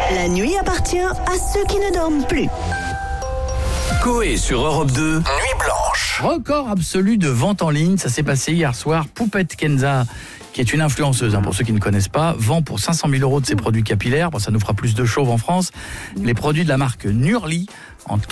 La nuit appartient à ceux qui ne dorment plus. Coé sur Europe 2, Nuit Blanche. Record absolu de vente en ligne, ça s'est passé hier soir. Poupette Kenza, qui est une influenceuse, pour ceux qui ne connaissent pas, vend pour 500 000 € de ses produits capillaires. Ça nous fera plus de chauves en France. Les produits de la marque Nurli,